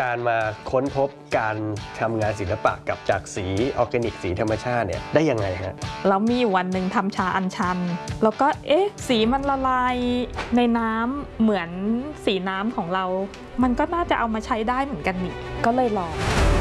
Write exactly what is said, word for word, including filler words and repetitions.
ารย์มาค้นพบการทำงานศิลปะกับจากสีออร์แกนิกสีธรรมชาติเนี่ยได้ยังไงฮะเรามีวันหนึ่งทำชาอัญชันแล้วก็เอ๊ะสีมันละลายในน้ำเหมือนสีน้ำของเรามันก็น่าจะเอามาใช้ได้เหมือนกันนี่ก็เลยลอง